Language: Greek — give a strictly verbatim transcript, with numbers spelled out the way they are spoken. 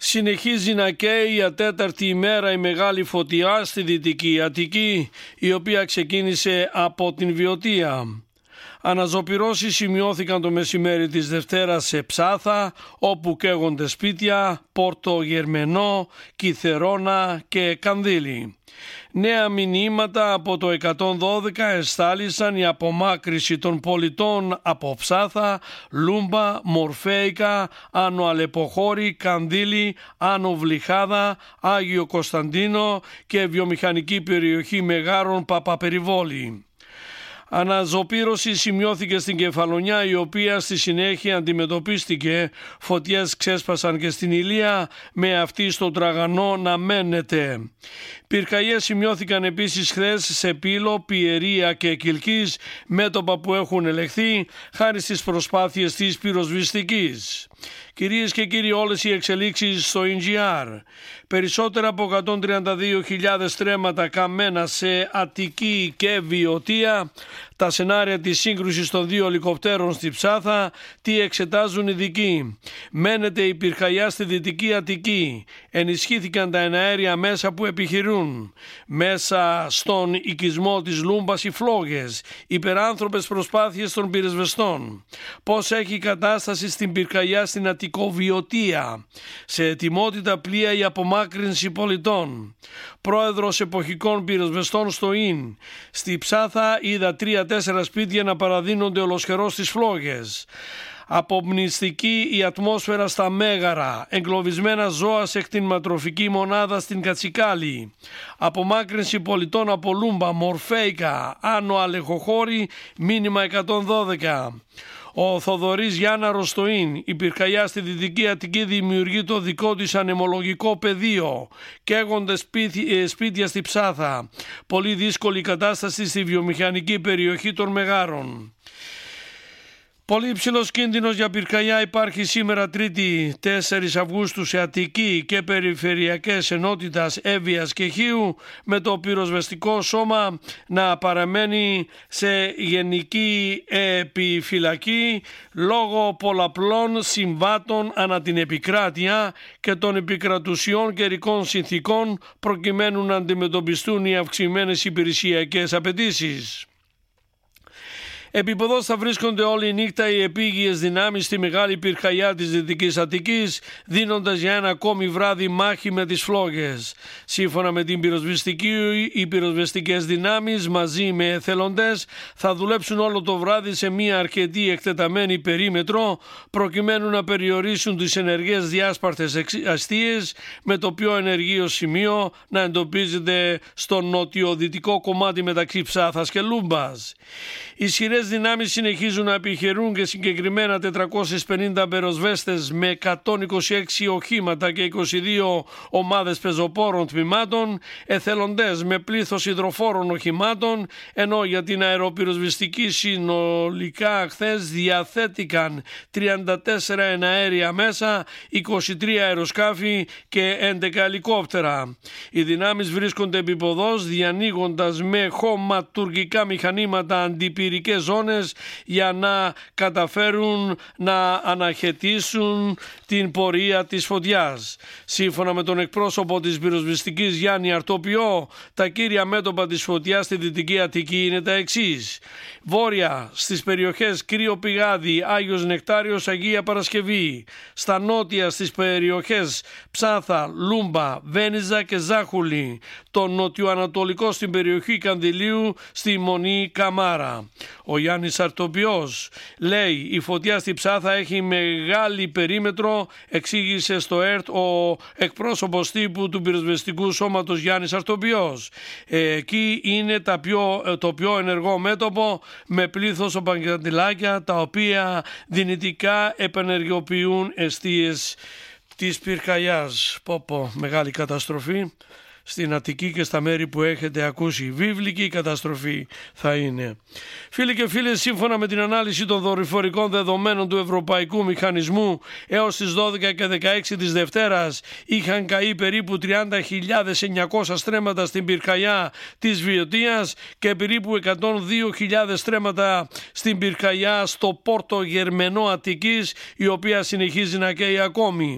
Συνεχίζει να καίει για τέταρτη ημέρα η μεγάλη φωτιά στη Δυτική Αττική, η οποία ξεκίνησε από την Βιωτία. Αναζωπυρώσεις σημειώθηκαν το μεσημέρι της Δευτέρας σε Ψάθα, όπου καίγονται σπίτια, Πόρτο Γερμενό, Κιθερώνα και Κανδύλη. Νέα μηνύματα από το εκατόν δώδεκα εστάλησαν η απομάκρυση των πολιτών από Ψάθα, Λούμπα, Μορφέικα, Άνω Αλεποχώρη, Κανδύλη, Άνω Βλυχάδα, Άγιο Κωνσταντίνο και βιομηχανική περιοχή Μεγάρων Παπαπεριβόλη. Αναζωπήρωση σημειώθηκε στην Κεφαλονιά, η οποία στη συνέχεια αντιμετωπίστηκε. Φωτιές ξέσπασαν και στην Ηλία, με αυτή στο Τραγανό να μένεται. Πυρκαγιές σημειώθηκαν επίσης χθες σε Πύλο, Πιερία και Κιλκής, μέτωπα που έχουν ελεχθεί χάρη στις προσπάθειες της πυροσβεστικής. Κυρίες και κύριοι, όλες οι εξελίξεις στο ι τζι αρ. Περισσότερα από εκατόν τριάντα δύο χιλιάδες στρέμματα καμένα σε Αττική και Βιωτία. Τα σενάρια της σύγκρουσης των δύο ελικοπτέρων στη Ψάθα, τι εξετάζουν οι ειδικοί. Μένεται η πυρκαγιά στη Δυτική Αττική. Ενισχύθηκαν τα εναέρια μέσα που επιχειρούν. Μέσα στον οικισμό της Λούμπας οι φλόγες. Υπεράνθρωπες προσπάθειες των πυροσβεστών. Πώς έχει η κατάσταση στην πυρκαγιά στην Αττικοβιωτία. Σε ετοιμότητα πλοία η απομάκρυνση πολιτών. Πρόεδρος εποχικών πυροσβεστών στο ΙΝ. Στη Ψάθα είδα τρία-τέσσερα σπίτια να παραδίνονται ολοσχερώς στις φλόγες. Απομνηστική η ατμόσφαιρα στα Μέγαρα, εγκλωβισμένα ζώα σε κτηνματροφική μονάδα στην Κατσικάλη. Απομάκρυνση πολιτών από Λούμπα, Μορφέικα, Άνω Αλεχοχώρη, μήνυμα εκατόν δώδεκα. Ο Θοδωρής Γιάνναρος στο ΙΝ. Η πυρκαγιά στη Δυτική Αττική δημιουργεί το δικό της ανεμολογικό πεδίο. Καίγονται σπίτια στη Ψάθα. Πολύ δύσκολη κατάσταση στη βιομηχανική περιοχή των Μεγάρων. Πολύ υψηλός κίνδυνος για πυρκαγιά υπάρχει σήμερα Τρίτη τέσσερις Αυγούστου σε Αττική και περιφερειακές ενότητας Εύβοιας και Χίου, με το πυροσβεστικό σώμα να παραμένει σε γενική επιφυλακή λόγω πολλαπλών συμβάτων ανά την επικράτεια και των επικρατουσιών καιρικών συνθήκων, προκειμένου να αντιμετωπιστούν οι αυξημένες υπηρεσιακές απαιτήσεις. Επιποδός θα βρίσκονται όλη η νύχτα οι επίγειες δυνάμεις στη μεγάλη πυρκαγιά της Δυτικής Αττικής, δίνοντας για ένα ακόμη βράδυ μάχη με τις φλόγες. Σύμφωνα με την πυροσβεστική, οι πυροσβεστικές δυνάμεις μαζί με εθελοντές θα δουλέψουν όλο το βράδυ σε μια αρκετή εκτεταμένη περίμετρο, προκειμένου να περιορίσουν τις ενεργές διάσπαρτες αστείες, με το πιο ενεργείο σημείο να εντοπίζεται στο νοτιοδυτικό κομμάτι μεταξύ Ψάθας και Λούμπας. Ισχυρές δυνάμεις συνεχίζουν να επιχειρούν και συγκεκριμένα τετρακόσιες πενήντα πυροσβέστες με εκατόν είκοσι έξι οχήματα και είκοσι δύο ομάδες πεζοπόρων τμήματων, εθελοντές με πλήθος υδροφόρων οχημάτων, ενώ για την αεροπυροσβεστική συνολικά χθες διαθέτηκαν τριάντα τέσσερα εναέρια μέσα, είκοσι τρία αεροσκάφη και έντεκα ελικόπτερα. Οι δυνάμεις βρίσκονται επιποδός, διανοίγοντας με χωματουργικά μηχανήματα αντιπυρικές ζώνες για να καταφέρουν να αναχαιτήσουν την πορεία της φωτιάς. Σύμφωνα με τον εκπρόσωπο της πυροσβεστικής Γιάννη Αρτόπιο, τα κύρια μέτωπα της φωτιάς στη Δυτική Αττική είναι τα εξής. Βόρεια στις περιοχές Κρύο Πηγάδι, Άγιος Νεκτάριος, Αγία Παρασκευή. Στα νότια στις περιοχές Ψάθα, Λούμπα, Βένιζα και Ζάχουλη. Το νοτιοανατολικό στην περιοχή Κανδυλίου, στη Μονή Καμάρα. Ο Γιάννης Αρτοπιός λέει: η φωτιά στη Ψάθα έχει μεγάλη περίμετρο, εξήγησε στο ΕΡΤ ο εκπρόσωπος τύπου του πυροσβεστικού σώματος Γιάννης Αρτοπιός. Εκεί είναι τα πιο, το πιο ενεργό μέτωπο, με πλήθος οπαγγελματιλάκια, τα οποία δυνητικά επενεργοποιούν εστίες της πυρκαγιάς. Πω πω, μεγάλη καταστροφή στην Αττική και στα μέρη που έχετε ακούσει. Βίβλικη καταστροφή θα είναι. Φίλοι και φίλες, σύμφωνα με την ανάλυση των δορυφορικών δεδομένων του Ευρωπαϊκού Μηχανισμού, έως τις δώδεκα και δεκαέξι της Δευτέρας είχαν καεί περίπου τριάντα χιλιάδες εννιακόσια στρέμματα στην πυρκαγιά της Βιωτίας και περίπου εκατόν δύο χιλιάδες στρέμματα στην πυρκαγιά στο Πόρτο Γερμενό Αττικής, η οποία συνεχίζει να καίει ακόμη.